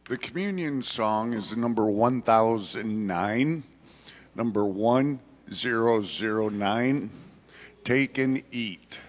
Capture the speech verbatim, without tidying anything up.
The communion song is number one thousand nine, number one thousand nine. Take and eat.